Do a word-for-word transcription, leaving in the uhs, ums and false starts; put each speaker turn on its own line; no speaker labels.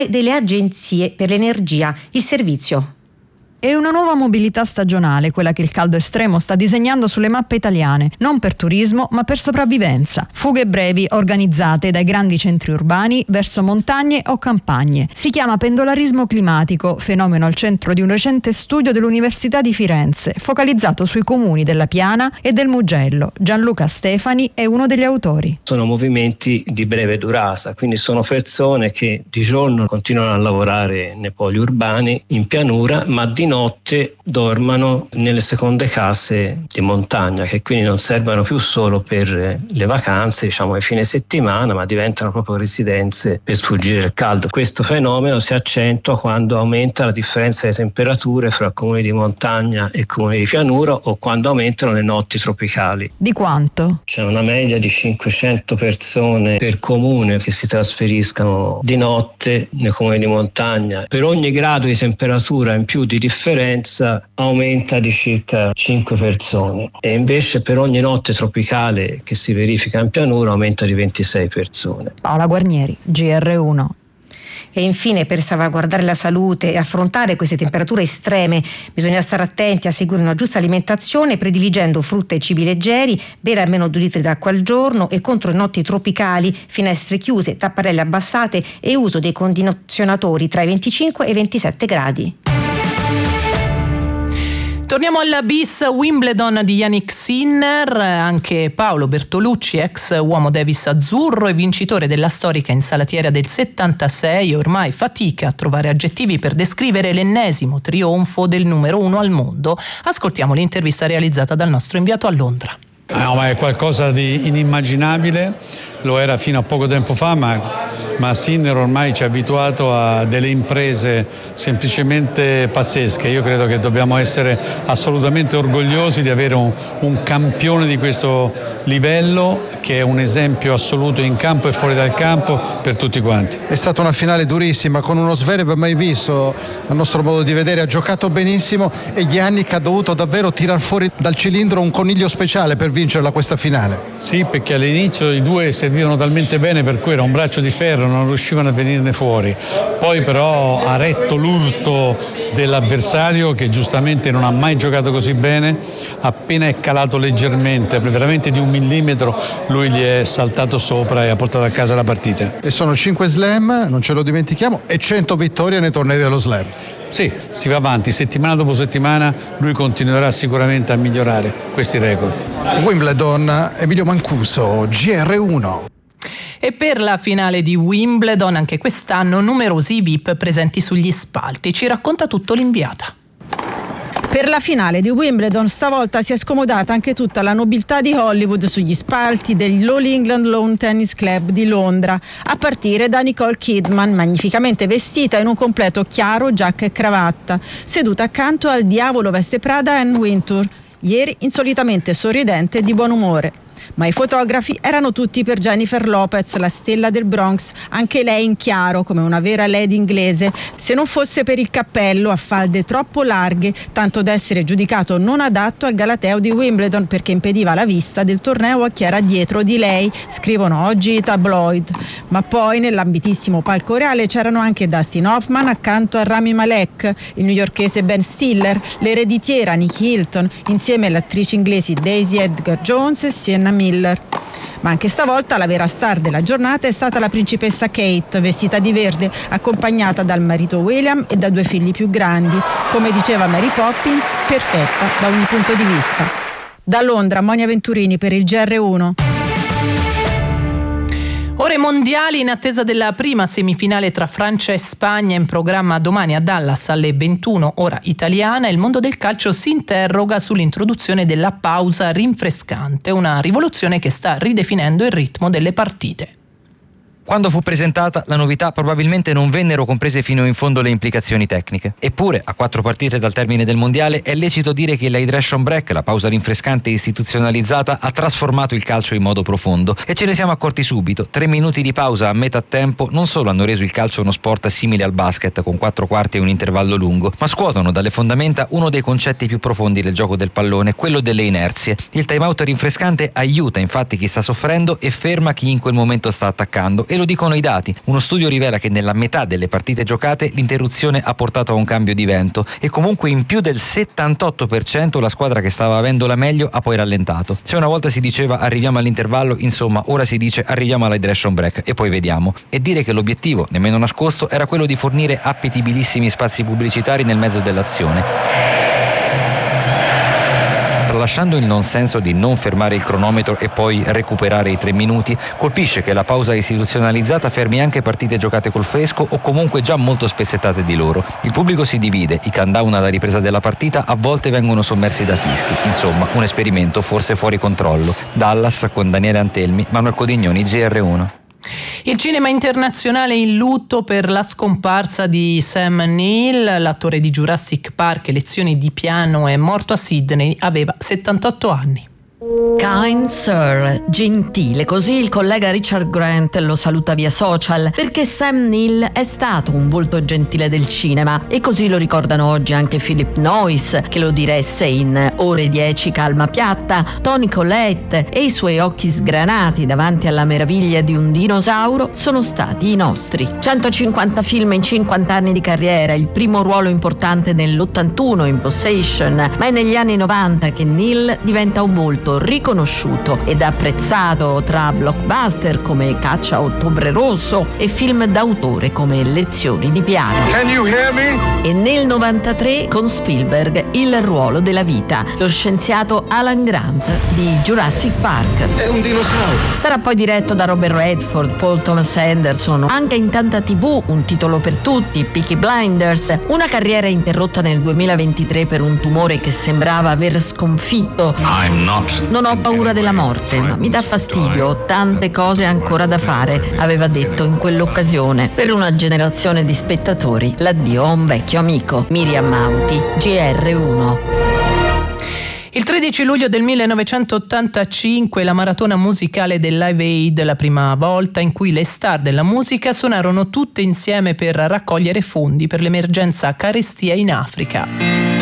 delle agenzie per l'energia, il servizio.
È una nuova mobilità stagionale quella che il caldo estremo sta disegnando sulle mappe italiane, non per turismo ma per sopravvivenza. Fughe brevi organizzate dai grandi centri urbani verso montagne o campagne. Si chiama pendolarismo climatico, fenomeno al centro di un recente studio dell'Università di Firenze, focalizzato sui comuni della Piana e del Mugello. Gianluca Stefani è uno degli autori.
Sono movimenti di breve durata, quindi sono persone che di giorno continuano a lavorare nei poli urbani, in pianura, ma di notte dormano nelle seconde case di montagna, che quindi non servono più solo per le vacanze, diciamo, e fine settimana, ma diventano proprio residenze per sfuggire il caldo. Questo fenomeno si accentua quando aumenta la differenza di temperature fra comuni di montagna e comuni di pianura o quando aumentano le notti tropicali.
Di quanto?
C'è una media di cinquecento persone per comune che si trasferiscano di notte nei comuni di montagna. Per ogni grado di temperatura in più di differenza aumenta di circa cinque persone e invece per ogni notte tropicale che si verifica in pianura aumenta di ventisei persone.
Paola Guarnieri, G R uno.
E infine, per salvaguardare la salute e affrontare queste temperature estreme, bisogna stare attenti a seguire una giusta alimentazione, prediligendo frutta e cibi leggeri, bere almeno due litri d'acqua al giorno e contro le notti tropicali, finestre chiuse, tapparelle abbassate e uso dei condizionatori tra i venticinque e i ventisette gradi.
Torniamo al bis Wimbledon di Jannik Sinner. Anche Paolo Bertolucci, ex uomo Davis azzurro e vincitore della storica insalatiera del settantasei, ormai fatica a trovare aggettivi per descrivere l'ennesimo trionfo del numero uno al mondo. Ascoltiamo l'intervista realizzata dal nostro inviato a Londra.
No, ma è qualcosa di inimmaginabile, lo era fino a poco tempo fa, ma, ma Sinner ormai ci ha abituato a delle imprese semplicemente pazzesche. Io credo che dobbiamo essere assolutamente orgogliosi di avere un, un campione di questo livello, che è un esempio assoluto in campo e fuori dal campo per tutti quanti.
È stata una finale durissima, con uno Zverev mai visto, a nostro modo di vedere, ha giocato benissimo e Jannik ha dovuto davvero tirar fuori dal cilindro un coniglio speciale per vincerla questa finale.
Sì, perché all'inizio i due servivano talmente bene per cui era un braccio di ferro, non riuscivano a venirne fuori. Poi però ha retto l'urto dell'avversario, che giustamente non ha mai giocato così bene. Appena è calato leggermente, veramente di un millimetro, lui gli è saltato sopra e ha portato a casa la partita.
E sono cinque slam, non ce lo dimentichiamo, e cento vittorie nei tornei dello slam.
Sì, si va avanti, settimana dopo settimana lui continuerà sicuramente a migliorare questi record.
Wimbledon, Emilio Mancuso, G R uno.
E per la finale di Wimbledon anche quest'anno numerosi V I P presenti sugli spalti. Ci racconta tutto l'inviata.
Per la finale di Wimbledon stavolta si è scomodata anche tutta la nobiltà di Hollywood sugli spalti dell'All England Lawn Tennis Club di Londra, a partire da Nicole Kidman, magnificamente vestita in un completo chiaro, giacca e cravatta, seduta accanto al diavolo veste Prada Anne Wintour, ieri insolitamente sorridente e di buon umore. Ma i fotografi erano tutti per Jennifer Lopez, la stella del Bronx, anche lei in chiaro come una vera lady inglese, se non fosse per il cappello a falde troppo larghe, tanto da essere giudicato non adatto al galateo di Wimbledon perché impediva la vista del torneo a chi era dietro di lei, scrivono oggi i tabloid. Ma poi nell'ambitissimo palco reale c'erano anche Dustin Hoffman accanto a Rami Malek, il newyorkese Ben Stiller, l'ereditiera Nicky Hilton, insieme alle attrici inglesi Daisy Edgar Jones e Sienna Miller. Ma anche stavolta la vera star della giornata è stata la principessa Kate, vestita di verde, accompagnata dal marito William e da due figli più grandi. Come diceva Mary Poppins, perfetta da ogni punto di vista. Da Londra, Monia Venturini per il G R uno.
Ore mondiali in attesa della prima semifinale tra Francia e Spagna in programma domani a Dallas alle ventuno ora italiana. Il mondo del calcio si interroga sull'introduzione della pausa rinfrescante, una rivoluzione che sta ridefinendo il ritmo delle partite.
Quando fu presentata, la novità probabilmente non vennero comprese fino in fondo le implicazioni tecniche. Eppure, a quattro partite dal termine del mondiale, è lecito dire che l'hydration break, la pausa rinfrescante istituzionalizzata, ha trasformato il calcio in modo profondo. E ce ne siamo accorti subito. Tre minuti di pausa a metà tempo non solo hanno reso il calcio uno sport simile al basket, con quattro quarti e un intervallo lungo, ma scuotono dalle fondamenta uno dei concetti più profondi del gioco del pallone, quello delle inerzie. Il time out rinfrescante aiuta infatti chi sta soffrendo e ferma chi in quel momento sta attaccando, e lo dicono i dati. Uno studio rivela che nella metà delle partite giocate l'interruzione ha portato a un cambio di vento e comunque in più del settantotto per cento la squadra che stava avendo la meglio ha poi rallentato. Se una volta si diceva arriviamo all'intervallo, insomma ora si dice arriviamo alla hydration break e poi vediamo. E dire che l'obiettivo, nemmeno nascosto, era quello di fornire appetibilissimi spazi pubblicitari nel mezzo dell'azione. Tralasciando il non senso di non fermare il cronometro e poi recuperare i tre minuti, colpisce che la pausa istituzionalizzata fermi anche partite giocate col fresco o comunque già molto spezzettate di loro. Il pubblico si divide, i countdown alla ripresa della partita a volte vengono sommersi da fischi. Insomma, un esperimento forse fuori controllo. Dallas con Daniele Antelmi, Manuel Codignoni, G R uno.
Il cinema internazionale in lutto per la scomparsa di Sam Neill, l'attore di Jurassic Park e Lezioni di piano, è morto a Sydney, aveva settantotto anni.
Kind Sir, gentile, così il collega Richard Grant lo saluta via social, perché Sam Neill è stato un volto gentile del cinema e così lo ricordano oggi anche Philip Noyce, che lo diresse in Ore dieci calma piatta, Toni Collette e i suoi occhi sgranati davanti alla meraviglia di un dinosauro sono stati i nostri. centocinquanta film in cinquanta anni di carriera, il primo ruolo importante nell'ottantuno in Possession, ma è negli anni novanta che Neill diventa un volto riconosciuto ed apprezzato tra blockbuster come Caccia a Ottobre Rosso e film d'autore come Lezioni di piano.
Can you hear me?
E nel novantatré con Spielberg Il ruolo della vita, lo scienziato Alan Grant di Jurassic Park.
È un dinosauro.
Sarà poi diretto da Robert Redford, Paul Thomas Anderson, anche in tanta tivù, Un titolo per tutti, Peaky Blinders, una carriera interrotta nel duemilaventitré per un tumore che sembrava aver sconfitto.
I'm not.
Non ho paura della morte, ma mi dà fastidio, ho tante cose ancora da fare, aveva detto in quell'occasione. Per una generazione di spettatori, l'addio a un vecchio amico. Miriam Mauti, G R uno.
Il tredici luglio del millenovecentottantacinque la maratona musicale del Live Aid, la prima volta in cui le star della musica suonarono tutte insieme per raccogliere fondi per l'emergenza carestia in Africa.